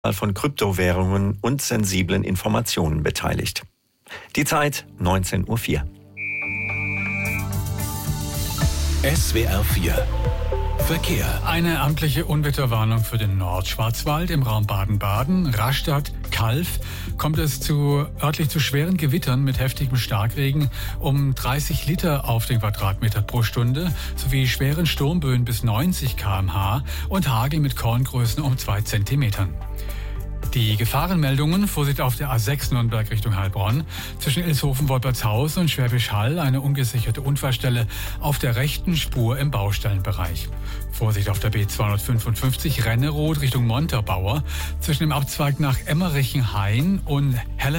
von Kryptowährungen und sensiblen Informationen beteiligt. Die Zeit 19:04 Uhr. SWR 4 Verkehr. Eine amtliche Unwetterwarnung für den Nordschwarzwald im Raum Baden-Baden, Rastatt, Calw kommt es örtlich zu schweren Gewittern mit heftigem Starkregen um 30 Liter auf den Quadratmeter pro Stunde sowie schweren Sturmböen bis 90 km/h und Hagel mit Korngrößen um 2 Zentimetern. Die Gefahrenmeldungen: Vorsicht auf der A6 Nürnberg Richtung Heilbronn, zwischen Ilshofen-Wolpertshausen und Schwäbisch Hall eine ungesicherte Unfallstelle auf der rechten Spur im Baustellenbereich. Vorsicht auf der B255 Renneroth Richtung Montabaur, zwischen dem Abzweig nach Emmerichen-Hain und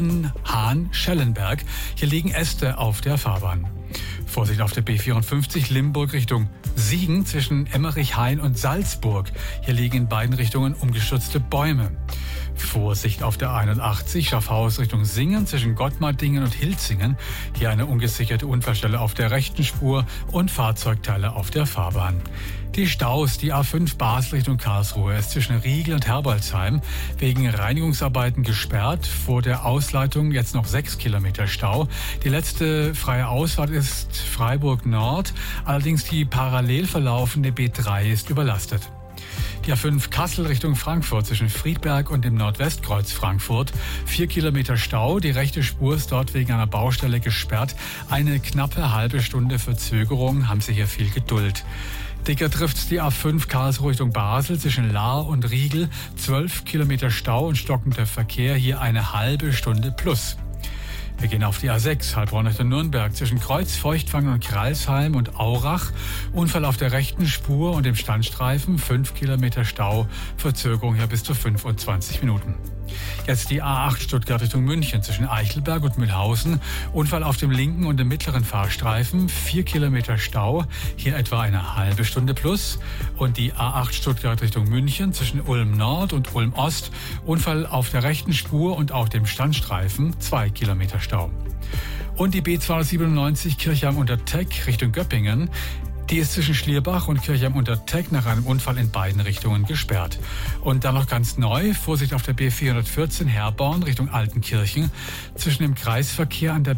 Hellenhahn-Schellenberg. Hier liegen Äste auf der Fahrbahn. Vorsicht auf der B54 Limburg Richtung Siegen, zwischen Emmerich-Hain und Salzburg. Hier liegen in beiden Richtungen umgestürzte Bäume. Vorsicht auf der 81 Schaffhaus Richtung Singen, zwischen Gottmardingen und Hilzingen. Hier eine ungesicherte Unfallstelle auf der rechten Spur und Fahrzeugteile auf der Fahrbahn. Die Staus: Die A5 Basel Richtung Karlsruhe ist zwischen Riegel und Herbolzheim wegen Reinigungsarbeiten gesperrt. Vor der Ausleitung jetzt noch 6 Kilometer Stau. Die letzte freie Ausfahrt ist Freiburg Nord. Allerdings die parallel verlaufende B3 ist überlastet. Die A5 Kassel Richtung Frankfurt zwischen Friedberg und dem Nordwestkreuz Frankfurt. 4 Kilometer Stau. Die rechte Spur ist dort wegen einer Baustelle gesperrt. Eine knappe halbe Stunde Verzögerung. Haben Sie hier viel Geduld. Dicker trifft die A5 Karlsruhe Richtung Basel zwischen Lahr und Riegel. 12 Kilometer Stau und stockender Verkehr. Hier eine halbe Stunde plus. Wir gehen auf die A6 Heilbronn Richtung Nürnberg zwischen Kreuzfeuchtwangen und Kreilsheim und Aurach. Unfall auf der rechten Spur und im Standstreifen. 5 Kilometer Stau. Verzögerung hier bis zu 25 Minuten. Jetzt die A8 Stuttgart Richtung München zwischen Eichelberg und Mühlhausen. Unfall auf dem linken und dem mittleren Fahrstreifen. 4 Kilometer Stau. Hier etwa eine halbe Stunde plus. Und die A8 Stuttgart Richtung München zwischen Ulm Nord und Ulm Ost. Unfall auf der rechten Spur und auf dem Standstreifen. 2 Kilometer Stau. Und die B297 Kirchheim-Unterteck Richtung Göppingen. Die ist zwischen Schlierbach und Kirchheim-Unterteck nach einem Unfall in beiden Richtungen gesperrt. Und dann noch ganz neu: Vorsicht auf der B414 Herborn Richtung Altenkirchen, zwischen dem Kreisverkehr an der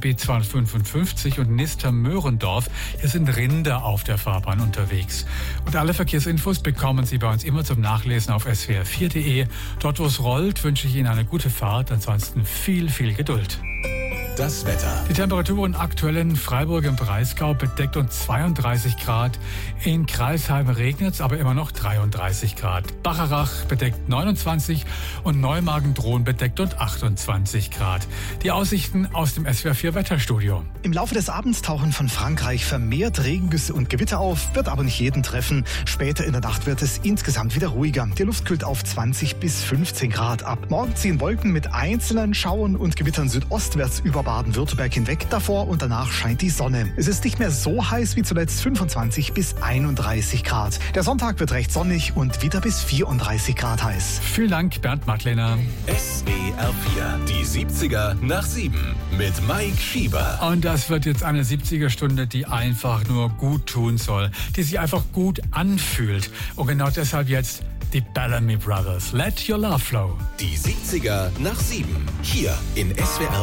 B255 und Nister-Möhrendorf. Hier sind Rinder auf der Fahrbahn unterwegs. Und alle Verkehrsinfos bekommen Sie bei uns immer zum Nachlesen auf swr4.de. Dort, wo es rollt, wünsche ich Ihnen eine gute Fahrt. Ansonsten viel, viel Geduld. Das Wetter. Die Temperaturen aktuell in Freiburg im Breisgau bedeckt und 32 Grad. In Kreilsheim regnet es, aber immer noch 33 Grad. Bacharach bedeckt 29 und Neumagen-Drohn bedeckt und 28 Grad. Die Aussichten aus dem SWR 4 Wetterstudio. Im Laufe des Abends tauchen von Frankreich vermehrt Regengüsse und Gewitter auf, wird aber nicht jeden treffen. Später in der Nacht wird es insgesamt wieder ruhiger. Die Luft kühlt auf 20 bis 15 Grad ab. Morgen ziehen Wolken mit einzelnen Schauern und Gewittern südostwärts über Baden-Württemberg hinweg. Davor und danach scheint die Sonne. Es ist nicht mehr so heiß wie zuletzt, 25 bis 31 Grad. Der Sonntag wird recht sonnig und wieder bis 34 Grad heiß. Vielen Dank, Bernd Madlener. SWR 4, die 70er nach 7 mit Mike Schieber. Und das wird jetzt eine 70er-Stunde, die einfach nur gut tun soll, die sich einfach gut anfühlt. Und genau deshalb jetzt die Bellamy Brothers. Let Your Love Flow. Die 70er nach 7, hier in SWR